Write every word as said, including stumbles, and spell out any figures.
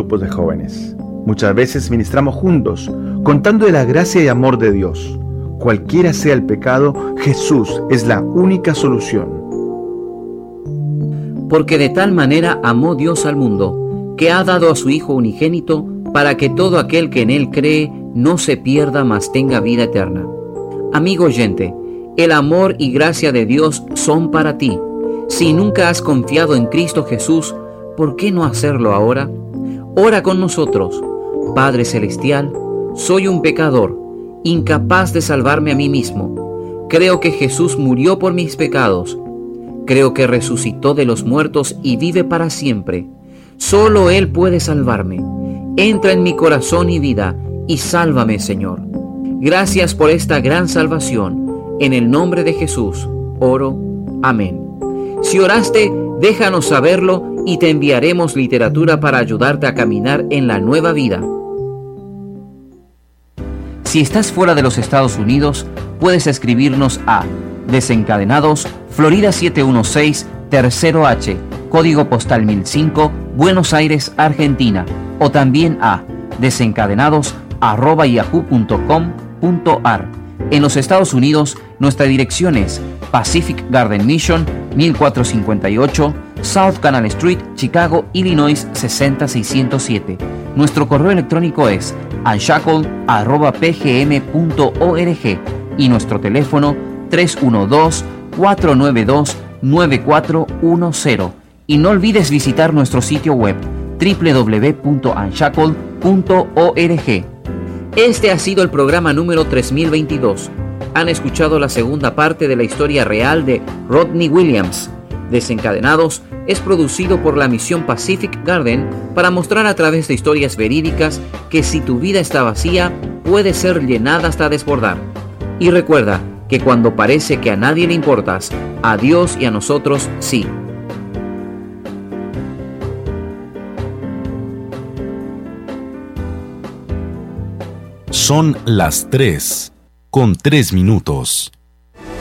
grupos de jóvenes. Muchas veces ministramos juntos, contando de la gracia y amor de Dios. Cualquiera sea el pecado, Jesús es la única solución. Porque de tal manera amó Dios al mundo, que ha dado a su Hijo unigénito, para que todo aquel que en Él cree no se pierda, mas tenga vida eterna. Amigo oyente, el amor y gracia de Dios son para ti. Si nunca has confiado en Cristo Jesús, ¿por qué no hacerlo ahora? Ora con nosotros. Padre Celestial, soy un pecador, incapaz de salvarme a mí mismo. Creo que Jesús murió por mis pecados. Creo que resucitó de los muertos y vive para siempre. Solo Él puede salvarme. Entra en mi corazón y vida y sálvame, Señor. Gracias por esta gran salvación. En el nombre de Jesús, oro. Amén. Si oraste, déjanos saberlo y te enviaremos literatura para ayudarte a caminar en la nueva vida. Si estás fuera de los Estados Unidos, puedes escribirnos a Desencadenados, Florida siete uno seis, Tercero H, Código Postal mil cinco, Buenos Aires, Argentina, o también a desencadenados arroba yahoo punto com punto ar. En los Estados Unidos, nuestra dirección es Pacific Garden Mission, mil cuatrocientos cincuenta y ocho, South Canal Street, Chicago, Illinois sesenta mil seiscientos siete. Nuestro correo electrónico es unshackled arroba p g m punto org y nuestro teléfono tres uno dos, cuatro nueve dos, nueve cuatro uno cero. Y no olvides visitar nuestro sitio web doble u doble u doble u punto unshackled punto org. Este ha sido el programa número tres mil veintidós. Han escuchado la segunda parte de la historia real de Rodney Williams. Desencadenados es producido por la Misión Pacific Garden para mostrar a través de historias verídicas que si tu vida está vacía, puede ser llenada hasta desbordar. Y recuerda que cuando parece que a nadie le importas, a Dios y a nosotros sí. Son las tres, con tres minutos.